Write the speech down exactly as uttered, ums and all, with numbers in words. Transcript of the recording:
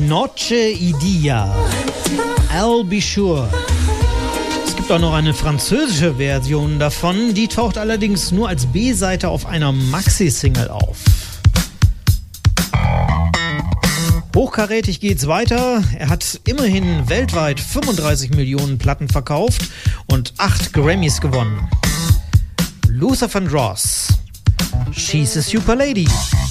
Noche y Dia, I'll Be Sure. Es gibt auch noch eine französische Version davon, die taucht allerdings nur als B-Seite auf einer Maxi-Single auf. Hochkarätig geht's weiter. Er hat immerhin weltweit fünfunddreißig Millionen Platten verkauft und acht Grammys gewonnen. Luther Vandross, She's a Super Lady.